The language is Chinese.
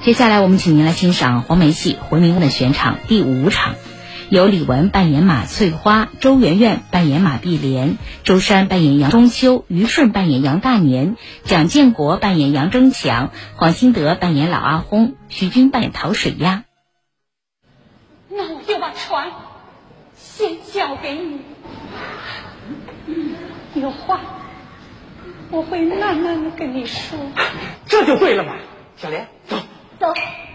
接下来我们请您来欣赏黄梅戏《回民歌》的选场第5场，由李玟扮演马翠花，周媛媛扮演马碧莲，周珊扮演杨中秋，于顺扮演杨大年，蒋建国扮演杨争强，黄兴德扮演老阿轰，徐军扮演陶水鸭。 那我就把船先交给你，有话我会慢慢的跟你说。 这就对了嘛，小莲，走。 走。